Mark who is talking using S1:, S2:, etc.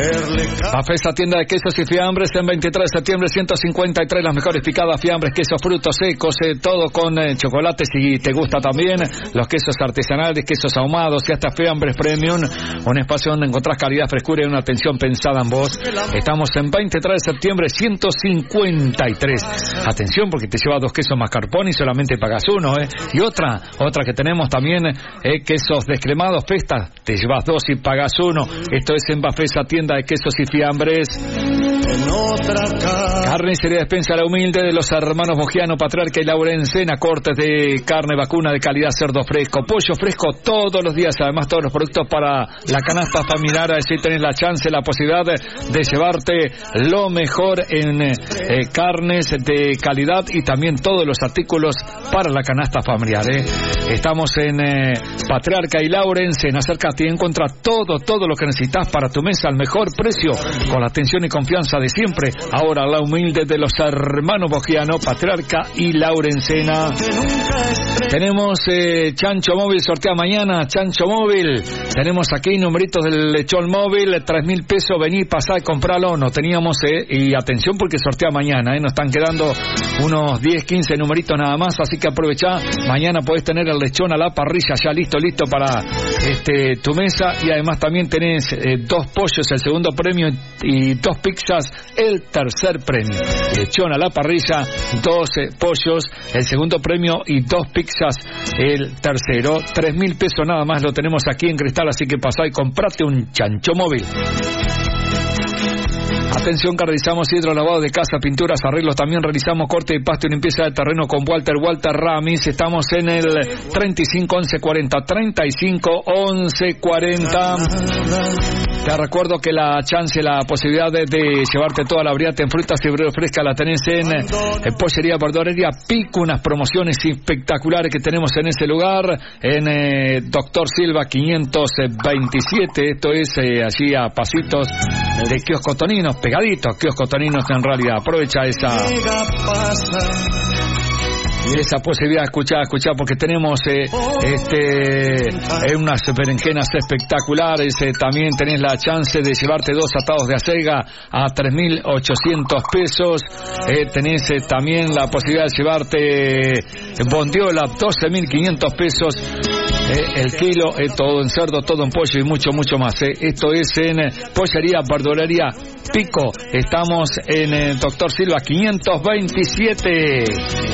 S1: Bafesa, tienda de quesos y fiambres, en 23 de septiembre 153, las mejores picadas, fiambres, quesos, frutos secos, todo con chocolates, si te gusta también, los quesos artesanales, quesos ahumados y hasta fiambres premium, un espacio donde encontrás calidad, frescura y una atención pensada en vos. Estamos en 23 de septiembre 153. Atención, porque te lleva 2 quesos mascarpone y solamente pagas 1, Y otra que tenemos también, quesos descremados, Festa, te llevas 2 y pagas 1. Esto es en Bafesa, tienda de quesos y fiambres. Carnicería Despensa La Humilde de los hermanos Bogiano, Patriarca y Laurencena, cortes de carne vacuna de calidad, cerdo fresco, pollo fresco todos los días, además todos los productos para la canasta familiar. Así tenés la chance, la posibilidad de llevarte lo mejor en carnes de calidad y también todos los artículos para la canasta familiar. Estamos en Patriarca y Laurencena, acércate y encuentra todo lo que necesitas para tu mesa al mejor precio, con la atención y confianza de siempre. Ahora La Humilde de los hermanos Bogiano, Patriarca y Laurencena. Tenemos Chancho Móvil, sortea mañana, Chancho Móvil. Tenemos aquí numeritos del lechón móvil, 3.000 pesos, vení, pasá y compralo. No teníamos, y atención porque sortea mañana, nos están quedando unos 10, 15 numeritos nada más, así que aprovechá. Mañana podés tener el lechón a la parrilla ya listo para tu mesa, y además también tenés 2 pollos el segundo premio y 2 pizzas el tercer premio. Lechón a la parrilla, 12 pollos el segundo premio y 2 pizzas el tercero. 3.000 pesos nada más lo tenemos aquí en Cristal, así que pasá y comprate un Chancho Móvil. Atención, que realizamos hidrolavado de casa, pinturas, arreglos, también realizamos corte de pasto y limpieza de terreno con Walter Ramis. Estamos en el 35 11 40, 35 11 40. Te recuerdo que la chance, la posibilidad de llevarte toda la variedad en frutas y verduras frescas la tenés en Pollería Verdulería Pico, unas promociones espectaculares que tenemos en ese lugar, en Doctor Silva 527, esto es allí a pasitos de Kiosco Toninos, pegaditos Kiosco Toninos en realidad. Aprovecha esa posibilidad, escuchá, porque tenemos unas berenjenas espectaculares. También tenés la chance de llevarte 2 atados de acelga a 3.800 pesos. Tenés también la posibilidad de llevarte bondiola, 12.500 pesos el kilo, todo en cerdo, todo en pollo y mucho más. Esto es en Pollería Verdulería Pico. Estamos en Doctor Silva 527.